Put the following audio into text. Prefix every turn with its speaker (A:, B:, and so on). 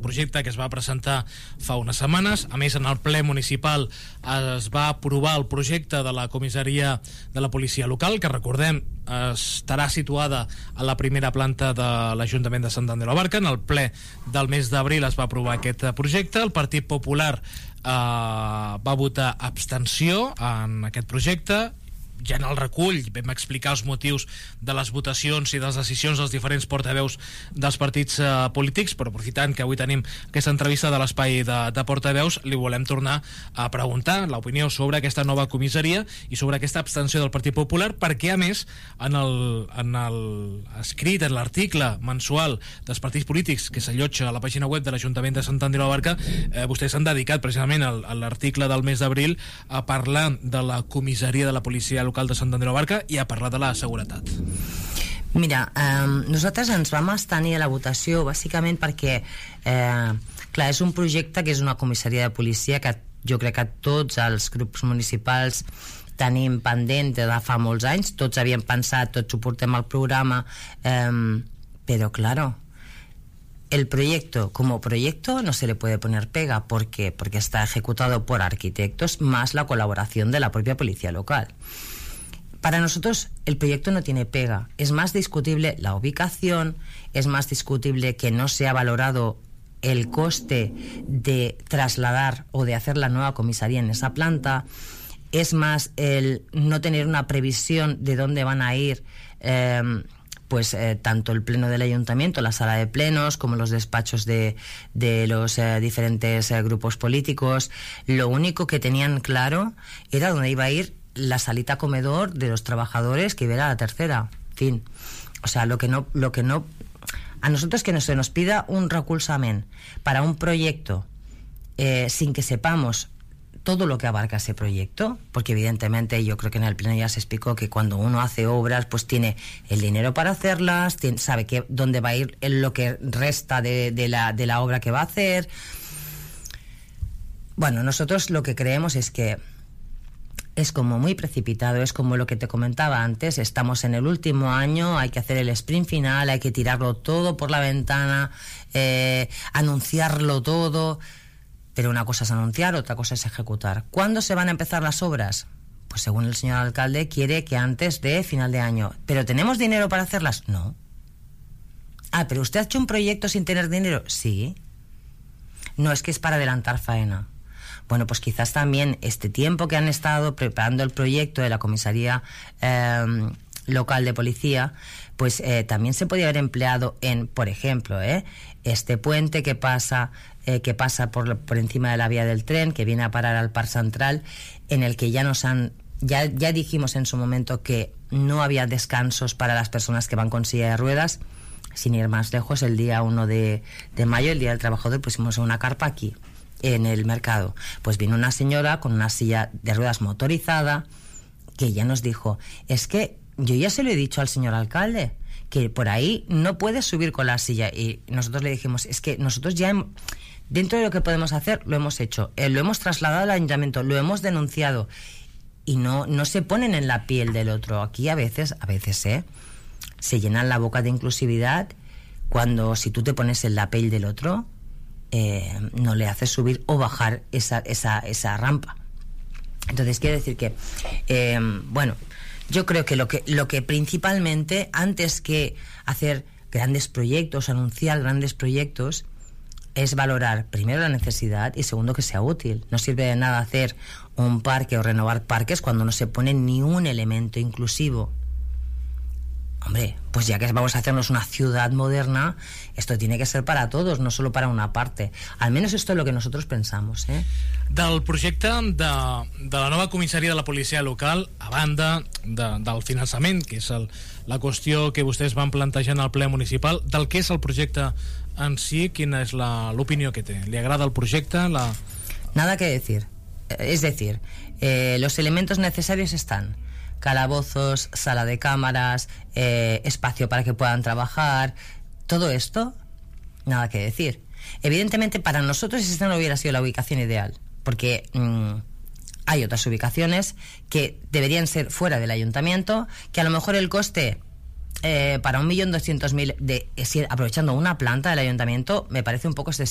A: projecte que es va presentar fa unes setmanes. A més, en el ple municipal es va aprovar el projecte de la comissaria de la policia local, que recordem estarà situada a la primera planta de l'Ajuntament de Sant Andreu de la Barca. En el ple del mes d'abril es va aprovar aquest projecte. El Partit Popular va votar abstenció en aquest projecte. Ja en el recull vam explicar els motius de les votacions i de les decisions dels diferents portaveus dels partits polítics, però aprofitant que avui tenim aquesta entrevista de l'espai de portaveus, li volem tornar a preguntar l'opinió sobre aquesta nova comissaria i sobre aquesta abstenció del Partit Popular, perquè a més en l'escrit, en l'article mensual dels partits polítics que s'allotja a la pàgina web de l'Ajuntament de Sant Andreu de la Barca, vostès s'han dedicat precisament a l'article del mes d'abril a parlar de la comissaria de la policia local de Sant Andreu de la Barca i a parlar de la seguretat.
B: Mira, nosaltres ens vam abstenir a la votació bàsicament perquè clar, és un projecte que és una comissaria de policia que jo crec que tots els grups municipals tenim pendent de fa molts anys, tots havíem pensat, tots ho portem al programa, però claro, el proyecto como proyecto no se le puede poner pega porque está ejecutado por arquitectos más la colaboración de la propia policía local. Para nosotros el proyecto no tiene pega. Es más discutible la ubicación, es más discutible que no se ha valorado el coste de trasladar o de hacer la nueva comisaría en esa planta, es más el no tener una previsión de dónde van a ir tanto el pleno del ayuntamiento, la sala de plenos, como los despachos de los diferentes grupos políticos. Lo único que tenían claro era dónde iba a ir la salita comedor de los trabajadores, que iba a ir a la tercera. En fin, o sea, lo que no a nosotros que no se nos pida un recolzament para un proyecto sin que sepamos todo lo que abarca ese proyecto, porque evidentemente yo creo que en el pleno ya se explicó que cuando uno hace obras pues tiene el dinero para hacerlas, sabe que dónde va a ir lo que resta de la obra que va a hacer. Bueno, nosotros lo que creemos es que es como muy precipitado, es como lo que te comentaba antes, estamos en el último año, hay que hacer el sprint final, hay que tirarlo todo por la ventana, anunciarlo todo, pero una cosa es anunciar, otra cosa es ejecutar. ¿Cuándo se van a empezar las obras? Pues según el señor alcalde quiere que antes de final de año. ¿Pero tenemos dinero para hacerlas? No. Ah, ¿pero usted ha hecho un proyecto sin tener dinero? Sí. No, es que es para adelantar faena. Bueno, pues quizás también este tiempo que han estado preparando el proyecto de la comisaría local de policía, pues también se podía haber empleado en, por ejemplo, este puente que pasa por encima de la vía del tren, que viene a parar al Parc Central, en el que ya dijimos en su momento que no había descansos para las personas que van con silla de ruedas. Sin ir más lejos, el día 1 de mayo, el Día del Trabajador, pusimos una carpa aquí en el mercado. Pues vino una señora con una silla de ruedas motorizada que ya nos dijo, es que yo ya se lo he dicho al señor alcalde que por ahí no puedes subir con la silla, y nosotros le dijimos, es que nosotros ya dentro de lo que podemos hacer lo hemos hecho, lo hemos trasladado al ayuntamiento, lo hemos denunciado, y no se ponen en la piel del otro. Aquí a veces se llenan la boca de inclusividad cuando si tú te pones en la piel del otro no le haces subir o bajar esa rampa. Entonces quiere decir que bueno, yo creo que lo que principalmente, antes que hacer grandes proyectos, anunciar grandes proyectos, es valorar primero la necesidad y segundo que sea útil. No sirve de nada hacer un parque o renovar parques cuando no se pone ni un elemento inclusivo. Hombre, pues ya que vamos a hacernos una ciudad moderna, esto tiene que ser para todos, no solo para una parte. Al menos esto es lo que nosotros pensamos.
A: Del projecte de la nova comissaria de la policia local, a banda del finançament, que és la qüestió que vostès van plantejar en el ple municipal, del que és el projecte en si, quina és l'opinió que té? ¿Le agrada el projecte?
B: Nada que decir. Es decir, los elementos necesarios están: calabozos, sala de cámaras, espacio para que puedan trabajar, todo esto, nada que decir. Evidentemente para nosotros esta no hubiera sido la ubicación ideal, porque hay otras ubicaciones que deberían ser fuera del ayuntamiento, que a lo mejor el coste para 1.200.000 aprovechando una planta del ayuntamiento me parece un poco excesivo.